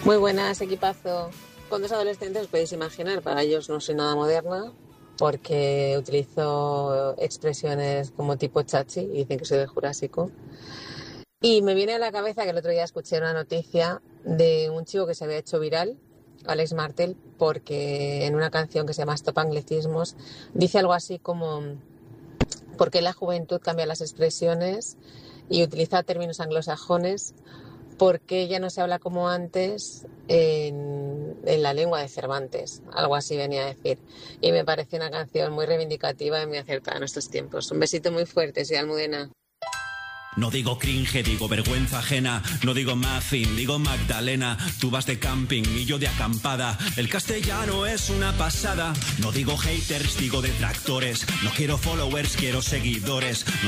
Muy buenas, equipazo. Con dos adolescentes os podéis imaginar, para ellos no soy nada moderna porque utilizo expresiones como tipo chachi y dicen que soy del Jurásico. Y me viene a la cabeza que el otro día escuché una noticia de un chico que se había hecho viral, Alex Martel, porque en una canción que se llama Stop Anglicismos dice algo así como ¿por qué la juventud cambia las expresiones y utiliza términos anglosajones? ¿Por qué ya no se habla como antes en la lengua de Cervantes? Algo así venía a decir. Y me parece una canción muy reivindicativa y muy acertada a nuestros tiempos. Un besito muy fuerte, soy Almudena. No digo cringe, digo vergüenza ajena. No digo muffin, digo Magdalena. Tú vas de camping y yo de acampada. El castellano es una pasada. No digo haters, digo detractores. No quiero followers, quiero seguidores.